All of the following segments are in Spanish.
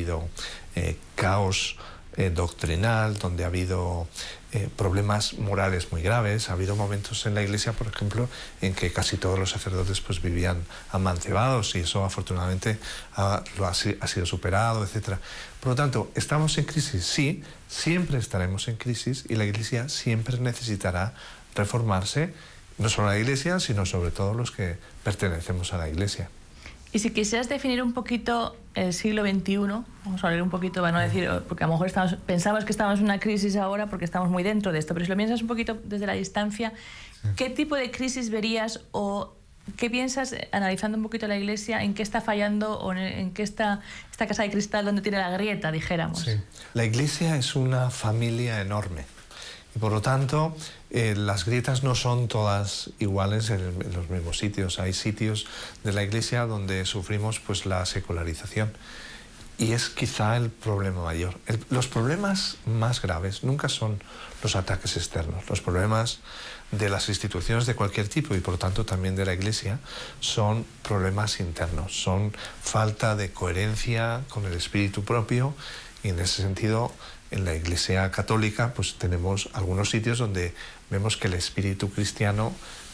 habido caos doctrinal, donde ha habido problemas morales muy graves. Ha habido momentos en la Iglesia, por ejemplo, en que casi todos los sacerdotes pues vivían amancebados, y eso afortunadamente ha sido superado, etc. Por lo tanto, ¿estamos en crisis? Sí, siempre estaremos en crisis, y la Iglesia siempre necesitará reformarse, no solo la Iglesia, sino sobre todo los que pertenecemos a la Iglesia. Y si quisieras definir un poquito el siglo XXI, vamos a hablar un poquito, para no decir, porque a lo mejor pensamos que estamos en una crisis ahora porque estamos muy dentro de esto, pero si lo piensas un poquito desde la distancia, ¿qué tipo de crisis verías o qué piensas, analizando un poquito la Iglesia, en qué está fallando o en qué está esta casa de cristal donde tiene la grieta, dijéramos? Sí. La Iglesia es una familia enorme. Y por lo tanto, las grietas no son todas iguales en los mismos sitios. Hay sitios de la Iglesia donde sufrimos pues la secularización. Y es quizá el problema mayor. Los problemas más graves nunca son los ataques externos. Los problemas de las instituciones de cualquier tipo, y por lo tanto también de la Iglesia, son problemas internos. Son falta de coherencia con el espíritu propio, y en ese sentido, en la Iglesia católica pues tenemos algunos sitios donde vemos que el espíritu cristiano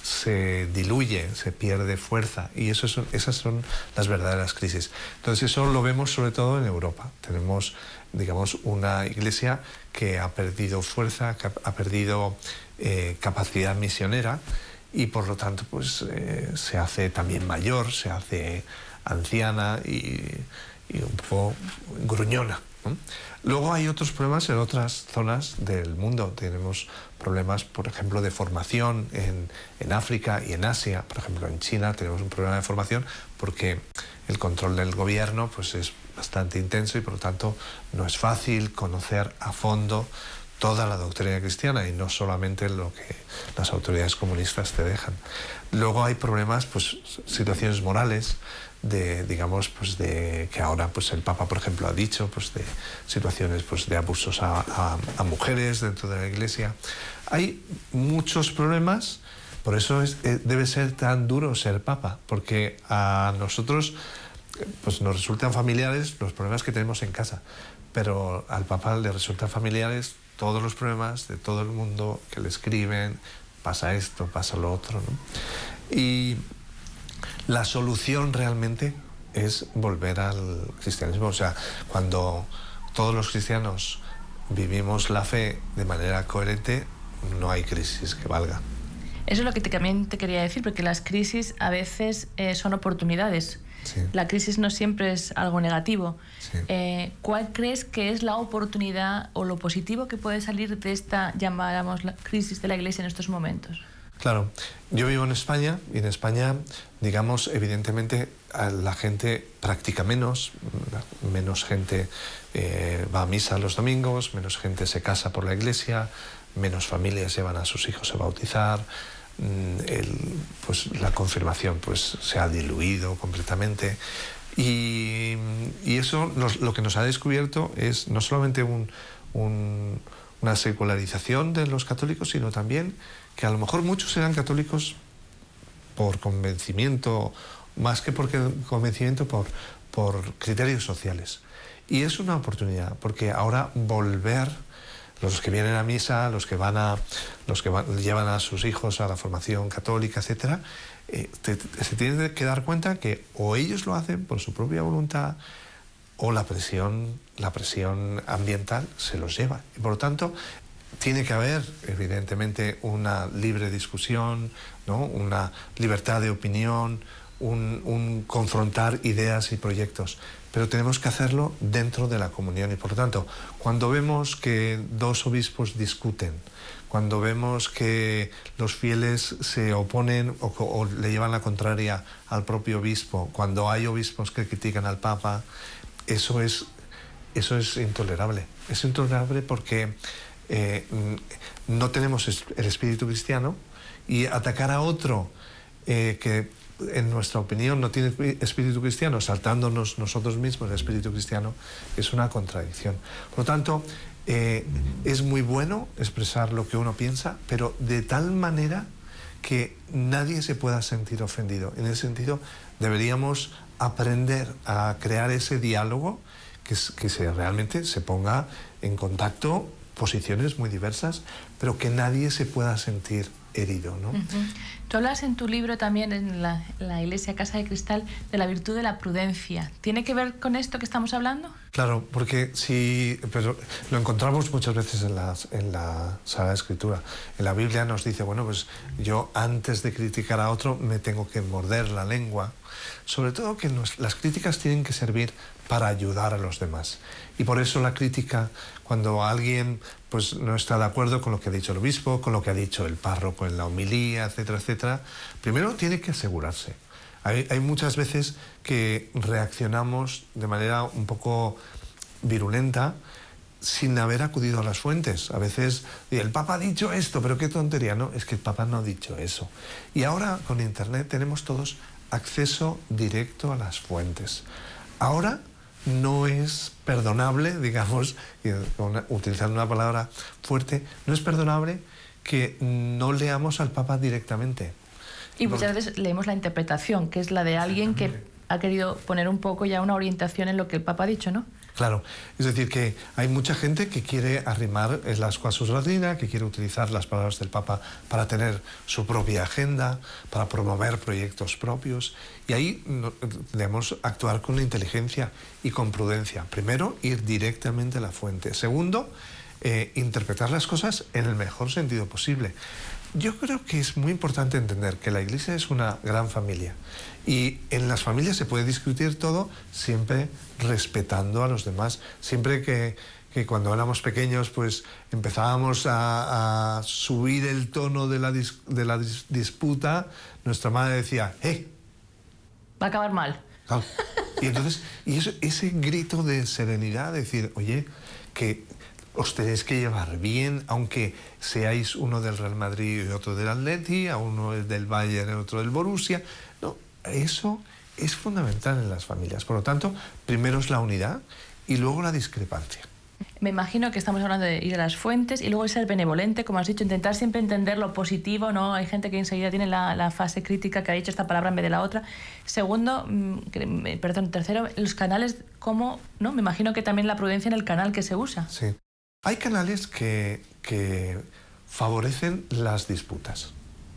se diluye, se pierde fuerza, y esas son las verdaderas crisis. Entonces eso lo vemos sobre todo en Europa. Tenemos, digamos, una Iglesia que ha perdido fuerza, que ha perdido capacidad misionera, y por lo tanto pues se hace también mayor, se hace anciana y un poco gruñona, ¿no? Luego hay otros problemas en otras zonas del mundo. Tenemos problemas, por ejemplo, de formación en África y en Asia. Por ejemplo, en China tenemos un problema de formación porque el control del gobierno pues, es bastante intenso, y por lo tanto no es fácil conocer a fondo toda la doctrina cristiana, y no solamente lo que las autoridades comunistas te dejan. Luego hay problemas, pues situaciones morales, digamos, pues de que ahora pues el Papa, por ejemplo, ha dicho, pues de situaciones pues de abusos a mujeres dentro de la Iglesia. Hay muchos problemas. Por eso debe ser tan duro ser Papa, porque a nosotros pues nos resultan familiares los problemas que tenemos en casa, pero al Papa le resultan familiares todos los problemas de todo el mundo que le escriben, pasa esto, pasa lo otro, ¿no? Y la solución realmente es volver al cristianismo. O sea, cuando todos los cristianos vivimos la fe de manera coherente, no hay crisis que valga. Eso es lo que también te quería decir, porque las crisis a veces son oportunidades. Sí. La crisis no siempre es algo negativo. Sí. ¿Cuál crees que es la oportunidad o lo positivo que puede salir de esta, llamáramos, la crisis de la Iglesia en estos momentos? Claro, yo vivo en España, y en España, digamos, evidentemente la gente practica menos gente va a misa los domingos, menos gente se casa por la Iglesia, menos familias llevan a sus hijos a bautizar, pues la confirmación pues, se ha diluido completamente, y eso lo que nos ha descubierto es no solamente una secularización de los católicos, sino también que a lo mejor muchos eran católicos por convencimiento, más que por convencimiento, por criterios sociales. Y es una oportunidad, porque ahora volver, los que vienen a misa, los que llevan a sus hijos a la formación católica, etc., se tienen que dar cuenta que o ellos lo hacen por su propia voluntad, o la presión ambiental se los lleva. Y por lo tanto, tiene que haber, evidentemente, una libre discusión, ¿no? Una libertad de opinión, un confrontar ideas y proyectos, pero tenemos que hacerlo dentro de la comunión. Y por lo tanto, cuando vemos que dos obispos discuten, cuando vemos que los fieles se oponen o le llevan la contraria al propio obispo, cuando hay obispos que critican al Papa, eso es intolerable. Es intolerable porque no tenemos el espíritu cristiano, y atacar a otro que en nuestra opinión no tiene espíritu cristiano, saltándonos nosotros mismos el espíritu cristiano, es una contradicción. Por lo tanto, es muy bueno expresar lo que uno piensa, pero de tal manera que nadie se pueda sentir ofendido. En ese sentido, deberíamos aprender a crear ese diálogo que realmente se ponga en contacto posiciones muy diversas, pero que nadie se pueda sentir herido, ¿no? Tú hablas en tu libro también, en la Iglesia Casa de Cristal, de la virtud de la prudencia. ¿Tiene que ver con esto que estamos hablando? Claro, porque pero lo encontramos muchas veces en la Sagrada Escritura. En la Biblia nos dice, bueno, pues yo antes de criticar a otro me tengo que morder la lengua. Sobre todo que las críticas tienen que servir para ayudar a los demás. Y por eso la crítica, cuando alguien pues, no está de acuerdo con lo que ha dicho el obispo, con lo que ha dicho el párroco en la homilía, etcétera, etcétera, primero tiene que asegurarse. Hay muchas veces que reaccionamos de manera un poco virulenta sin haber acudido a las fuentes. A veces, el Papa ha dicho esto, pero qué tontería, ¿no? Es que el Papa no ha dicho eso. Y ahora con Internet tenemos todos acceso directo a las fuentes. Ahora no es perdonable, digamos, utilizando una palabra fuerte, no es perdonable que no leamos al Papa directamente. Y muchas veces leemos la interpretación, que es la de alguien que ha querido poner un poco ya una orientación en lo que el Papa ha dicho, ¿no? Claro, es decir, que hay mucha gente que quiere arrimar el ascua a su sardina, que quiere utilizar las palabras del Papa para tener su propia agenda, para promover proyectos propios, y ahí debemos actuar con inteligencia y con prudencia. Primero, ir directamente a la fuente. Segundo, interpretar las cosas en el mejor sentido posible. Yo creo que es muy importante entender que la Iglesia es una gran familia y en las familias se puede discutir todo siempre respetando a los demás. Siempre que cuando éramos pequeños pues empezábamos a subir el tono de la disputa, nuestra madre decía va a acabar mal. Claro. Y entonces ese grito de serenidad, decir, oye, que os tenéis que llevar bien, aunque seáis uno del Real Madrid y otro del Atleti, a uno del Bayern y otro del Borussia. No, eso es fundamental en las familias. Por lo tanto, primero es la unidad y luego la discrepancia. Me imagino que estamos hablando de ir a las fuentes y luego ser benevolente, como has dicho, intentar siempre entender lo positivo, ¿no? Hay gente que enseguida tiene la fase crítica, que ha dicho esta palabra en vez de la otra. Segundo, tercero, los canales, ¿cómo? ¿No? Me imagino que también la prudencia en el canal que se usa. Sí. Hay canales que favorecen las disputas.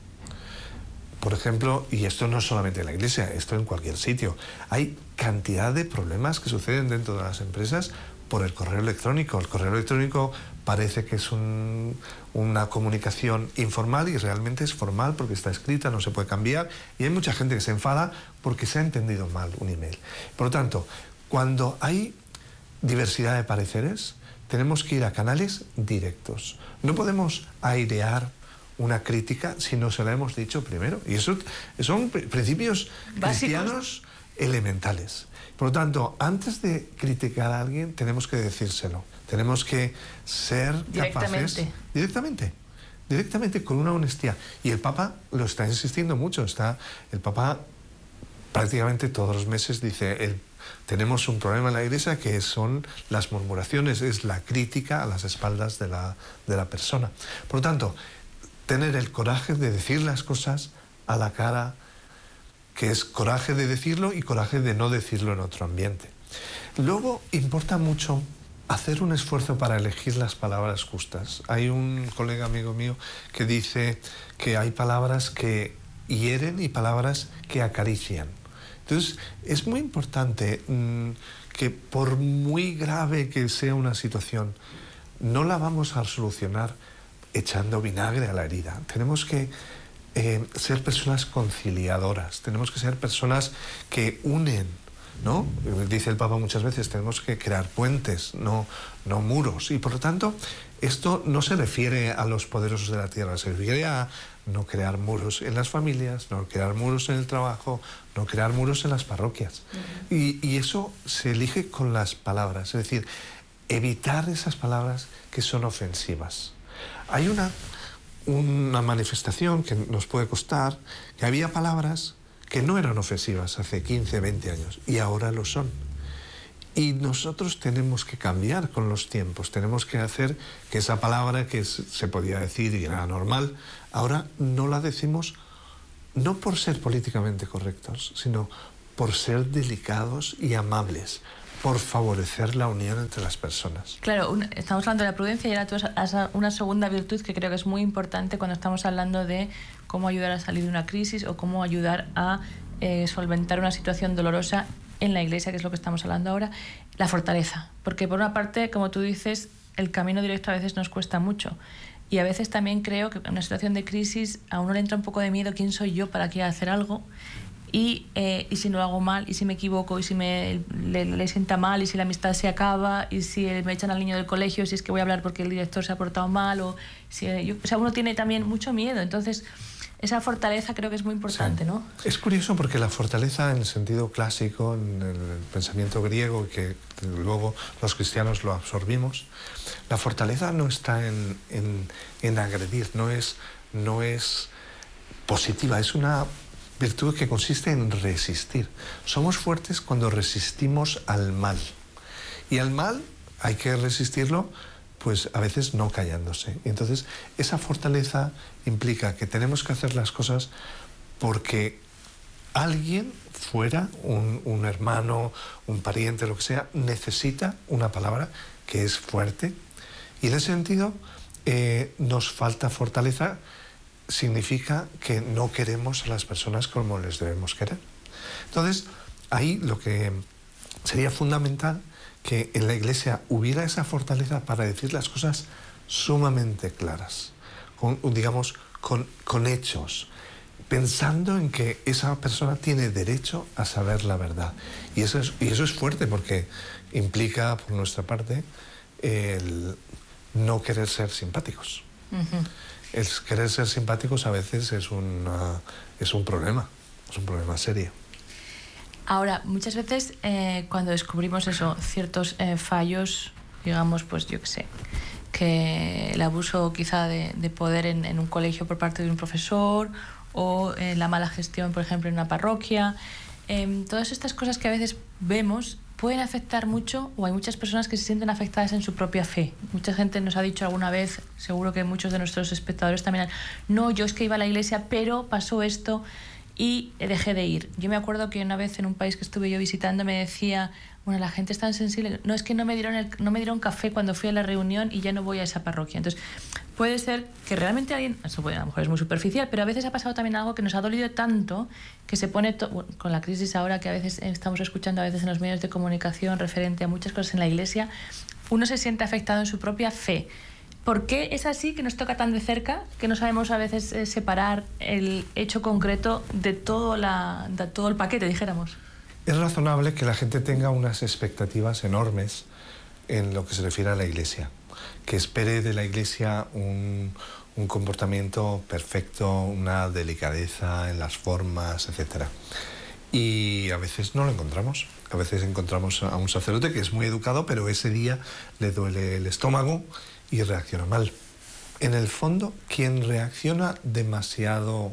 Por ejemplo, y esto no solamente en la Iglesia, esto en cualquier sitio, hay cantidad de problemas que suceden dentro de las empresas por el correo electrónico. El correo electrónico parece que es una comunicación informal y realmente es formal porque está escrita, no se puede cambiar, y hay mucha gente que se enfada porque se ha entendido mal un email. Por lo tanto, cuando hay diversidad de pareceres, tenemos que ir a canales directos. No podemos airear una crítica si no se la hemos dicho primero. Y eso son principios cristianos elementales. Por lo tanto, antes de criticar a alguien, tenemos que decírselo. Tenemos que ser capaces... Directamente, con una honestidad. Y el Papa lo está insistiendo mucho. El Papa prácticamente todos los meses dice... Tenemos un problema en la Iglesia que son las murmuraciones, es la crítica a las espaldas de la persona. Por lo tanto, tener el coraje de decir las cosas a la cara, que es coraje de decirlo y coraje de no decirlo en otro ambiente. Luego, importa mucho hacer un esfuerzo para elegir las palabras justas. Hay un colega amigo mío que dice que hay palabras que hieren y palabras que acarician. Entonces, es muy importante que por muy grave que sea una situación, no la vamos a solucionar echando vinagre a la herida. Tenemos que ser personas conciliadoras, tenemos que ser personas que unen, ¿no? Dice el Papa muchas veces, tenemos que crear puentes, no muros. Y por lo tanto, esto no se refiere a los poderosos de la tierra, se refiere a no crear muros en las familias, no crear muros en el trabajo, no crear muros en las parroquias. Y eso se elige con las palabras, es decir, evitar esas palabras que son ofensivas. Hay una manifestación que nos puede costar, que había palabras que no eran ofensivas hace 15, 20 años y ahora lo son. Y nosotros tenemos que cambiar con los tiempos, tenemos que hacer que esa palabra que se podía decir y era normal, ahora no la decimos no por ser políticamente correctos, sino por ser delicados y amables, por favorecer la unión entre las personas. Claro, estamos hablando de la prudencia y ahora tú has una segunda virtud que creo que es muy importante cuando estamos hablando de cómo ayudar a salir de una crisis o cómo ayudar a solventar una situación dolorosa en la Iglesia, que es lo que estamos hablando ahora, la fortaleza. Porque por una parte, como tú dices, el camino directo a veces nos cuesta mucho. Y a veces también creo que en una situación de crisis a uno le entra un poco de miedo, ¿quién soy yo para que hacer algo? Y si no lo hago mal, y si me equivoco, y si le sienta mal, y si la amistad se acaba, y si me echan al niño del colegio, si es que voy a hablar porque el director se ha portado mal, o sea, uno tiene también mucho miedo. Entonces, esa fortaleza creo que es muy importante, sí, ¿no? Es curioso porque la fortaleza en el sentido clásico, en el pensamiento griego, que luego los cristianos lo absorbimos, la fortaleza no está en agredir, no es positiva, es una virtud que consiste en resistir. Somos fuertes cuando resistimos al mal. Y al mal hay que resistirlo, pues a veces no callándose. Entonces, esa fortaleza implica que tenemos que hacer las cosas porque alguien fuera, un hermano, un pariente, lo que sea, necesita una palabra que es fuerte. Y en ese sentido, nos falta fortaleza. Significa que no queremos a las personas como les debemos querer. Entonces, ahí lo que sería fundamental que en la Iglesia hubiera esa fortaleza para decir las cosas sumamente claras, con hechos, pensando en que esa persona tiene derecho a saber la verdad. Y eso es fuerte porque implica, por nuestra parte, el no querer ser simpáticos. Uh-huh. El querer ser simpáticos a veces es un problema serio. Ahora, muchas veces cuando descubrimos ciertos fallos, digamos, pues yo qué sé, que el abuso quizá de poder en un colegio por parte de un profesor o la mala gestión, por ejemplo, en una parroquia, todas estas cosas que a veces vemos pueden afectar mucho, o hay muchas personas que se sienten afectadas en su propia fe. Mucha gente nos ha dicho alguna vez, seguro que muchos de nuestros espectadores también, no, yo es que iba a la iglesia, pero pasó esto y dejé de ir. Yo me acuerdo que una vez en un país que estuve yo visitando me decía, bueno, la gente es tan sensible, no, es que no me dieron café cuando fui a la reunión y ya no voy a esa parroquia. Entonces, puede ser que realmente alguien, eso puede, a lo mejor es muy superficial, pero a veces ha pasado también algo que nos ha dolido tanto que se pone, bueno, con la crisis ahora que a veces estamos escuchando a veces en los medios de comunicación referente a muchas cosas en la Iglesia, uno se siente afectado en su propia fe. ¿Por qué es así que nos toca tan de cerca que no sabemos a veces separar el hecho concreto de todo el paquete, dijéramos? Es razonable que la gente tenga unas expectativas enormes en lo que se refiere a la Iglesia, que espere de la Iglesia un comportamiento perfecto, una delicadeza en las formas, etc. Y a veces no lo encontramos. A veces encontramos a un sacerdote que es muy educado, pero ese día le duele el estómago y reacciona mal. En el fondo, quien reacciona demasiado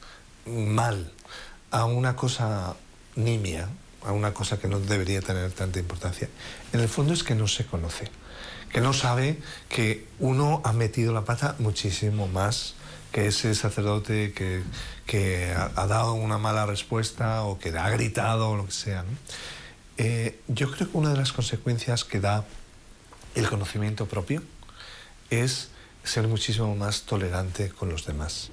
mal a una cosa nimia, a una cosa que no debería tener tanta importancia, en el fondo es que no se conoce, que no sabe que uno ha metido la pata muchísimo más que ese sacerdote que ha dado una mala respuesta o que ha gritado o lo que sea, ¿no? Yo creo que una de las consecuencias que da el conocimiento propio es ser muchísimo más tolerante con los demás.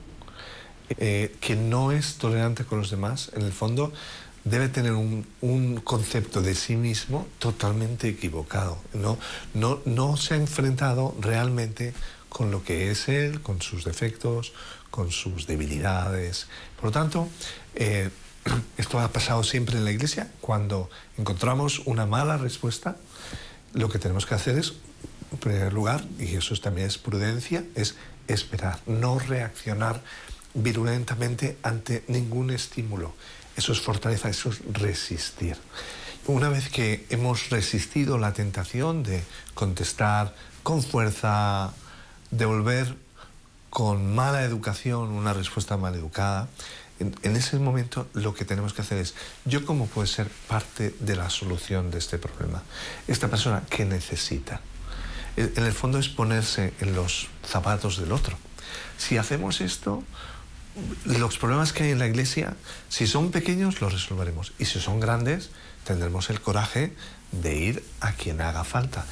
Quien no es tolerante con los demás, en el fondo, debe tener un concepto de sí mismo totalmente equivocado. No se ha enfrentado realmente con lo que es él, con sus defectos, con sus debilidades. Por lo tanto, esto ha pasado siempre en la Iglesia. Cuando encontramos una mala respuesta, lo que tenemos que hacer es, en primer lugar, y eso también es prudencia, es esperar, no reaccionar virulentamente ante ningún estímulo. Eso es fortaleza, eso es resistir. Una vez que hemos resistido la tentación de contestar con fuerza, devolver con mala educación una respuesta mal educada, en ese momento lo que tenemos que hacer es, ¿yo cómo puedo ser parte de la solución de este problema? Esta persona, ¿qué necesita? En el fondo es ponerse en los zapatos del otro. Si hacemos esto, los problemas que hay en la Iglesia, si son pequeños, los resolveremos. Y si son grandes, tendremos el coraje de ir a quien haga falta.